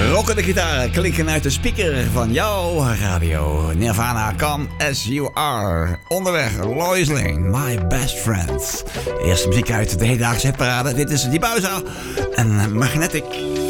Rockende gitaren klinken uit de speaker van jouw radio. Nirvana, Come As You Are. Onderweg, Lois Lane, My Best Friend. Eerste muziek uit de hedendaagse hitparade. Dit is Die Buiza en Magnetic.